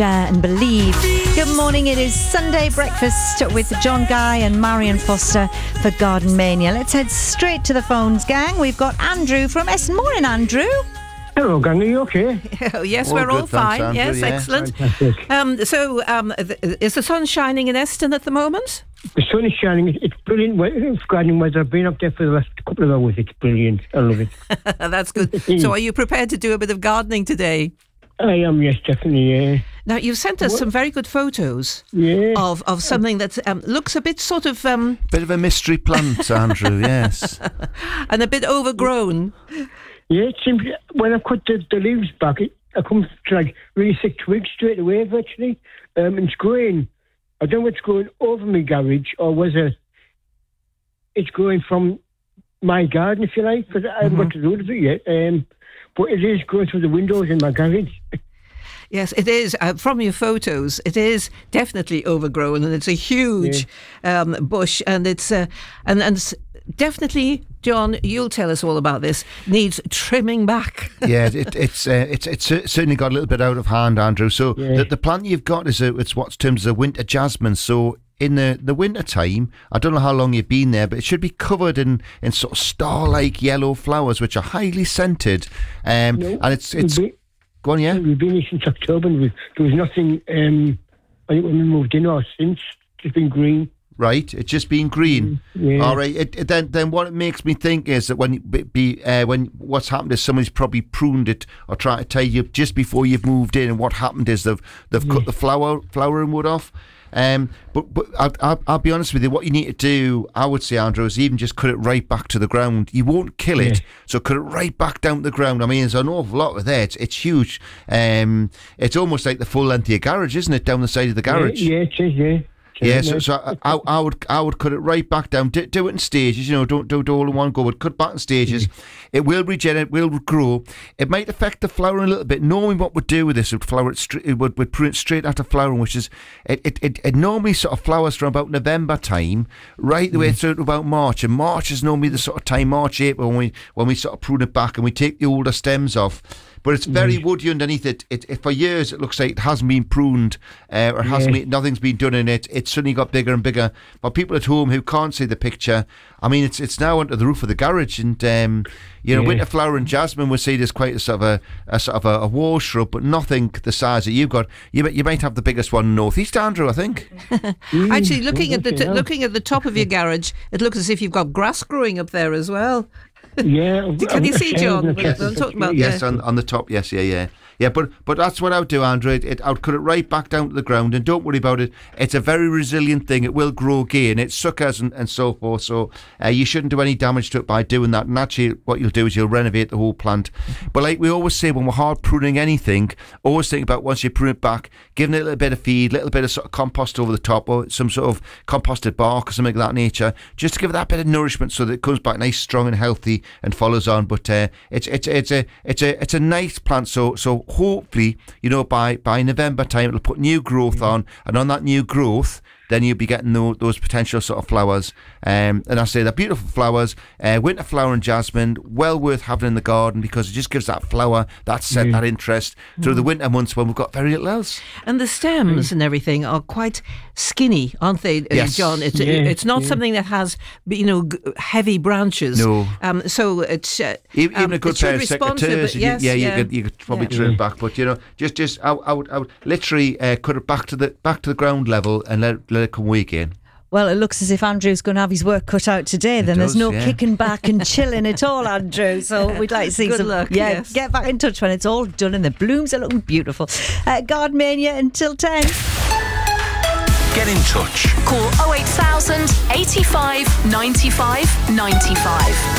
Share and Believe. Good morning, it is Sunday breakfast with John Guy and Marion Foster for Garden Mania. Let's head straight to the phones, gang. We've got Andrew from Essen. Morning, Andrew. Hello, gang. Are you okay? Yes, we're all fine. Andrew, yes, yeah. excellent. Is the sun shining in Eston at the moment? The sun is shining. It's brilliant. It's gardening weather. I've been up there for the last couple of hours. It's brilliant. I love it. That's good. So are you prepared to do a bit of gardening today? I am, yes, definitely, yeah. Now, you've sent us some very good photos Yeah. of something that looks a bit sort of... Bit of a mystery plant, Andrew, yes. and a bit overgrown. Yeah, it seems when I cut the leaves back, I come to like really thick twigs straight away, virtually. And it's growing. I don't know what's growing over my garage or whether it's growing from my garden, if you like, because I haven't got to do it yet. But it is growing through the windows in my garage. Yes, it is. From your photos, it is definitely overgrown, and it's a huge bush, and it's and definitely, John, you'll tell us all about this. Needs trimming back. Yeah, it's certainly got a little bit out of hand, Andrew. So the plant you've got is it's what's termed as a winter jasmine. So in the winter time, I don't know how long you've been there, but it should be covered in sort of star-like yellow flowers, which are highly scented. And it's go on, yeah. We've been here since October. And there was nothing. I think when we moved in or since, it's been green. Right, it's just been green. Yeah. All right. Then what it makes me think is that when what's happened is somebody's probably pruned it or tried to tie you up just before you've moved in, and what happened is they've cut the flowering wood off. But I'll be honest with you. What you need to do, I would say, Andrew, is even just cut it right back to the ground. You won't kill it, so cut it right back down to the ground. I mean, there's an awful lot of there. It's huge. It's almost like the full length of your garage, isn't it? Down the side of the garage. Yeah, it is. Yeah. Yeah, so I would cut it right back down. Do it in stages, don't do it all in one go, but cut back in stages. It will regenerate, will grow. It might affect the flowering a little bit. Normally what we'd do with this, we'd prune it straight after flowering, which is, it normally sort of flowers from about November time, right the way through to about March. And March is normally the sort of time, March, April, when we sort of prune it back and we take the older stems off. But it's very woody underneath it. It. For years, it looks like it hasn't been pruned or nothing's been done in it. It's suddenly got bigger and bigger. But people at home who can't see the picture, I mean, it's now under the roof of the garage. And, winter flowering jasmine was seen as quite a sort of a wall shrub, but nothing the size that you've got. You might have the biggest one in North East, Andrew, I think. Actually, looking at the top of your garage, it looks as if you've got grass growing up there as well. Yeah. Can you see, John? Yes, I'm talking about on the top. Yes, yeah. But that's what I would do, Andrew. I would cut it right back down to the ground, and don't worry about it. It's a very resilient thing. It will grow again. It suckers and so forth. So you shouldn't do any damage to it by doing that. And actually, what you'll do is you'll renovate the whole plant. But like we always say, when we're hard pruning anything, always think about once you prune it back, giving it a little bit of feed, a little bit of sort of compost over the top, or some sort of composted bark or something of that nature, just to give it that bit of nourishment so that it comes back nice, strong, and healthy, and follows on. But it's a nice plant. So hopefully, by November time, it'll put new growth on, and on that new growth, then you'll be getting those potential sort of flowers. And I say they're beautiful flowers. Winter flowering jasmine, well worth having in the garden, because it just gives that flower, that scent, that interest through the winter months when we've got very little else. And the stems and everything are quite skinny, aren't they, yes. John? It's not something that has, heavy branches. No. So it's even a good pair of secateurs. You could probably trim back, but I would literally cut it back to the ground level and let it come away again. Well, it looks as if Andrew's going to have his work cut out today. Then there's no kicking back and chilling at all, Andrew. So we'd like to see Good luck, yes. Get back in touch when it's all done and the blooms are looking beautiful. Garden Mania until 10. Get in touch. Call 08000 85 95 95.